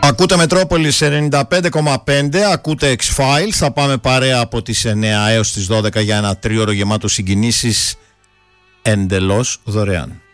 Ακούτε Μετρόπολης 95,5, ακούτε X-Files. Θα πάμε παρέα από τις 9 έως τις 12 για ένα τρίωρο γεμάτο συγκινήσεις εντελώς δωρεάν.